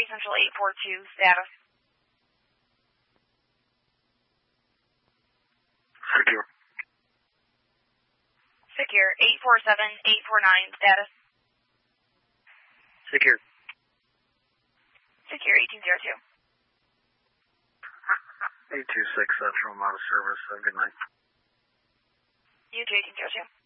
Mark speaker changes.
Speaker 1: Central 842, status.
Speaker 2: Secure.
Speaker 1: Secure 847-849, status.
Speaker 2: Secure.
Speaker 1: Secure 1802.
Speaker 2: 826 Central, I'm out of service. Have a good night.
Speaker 1: You too, 1802.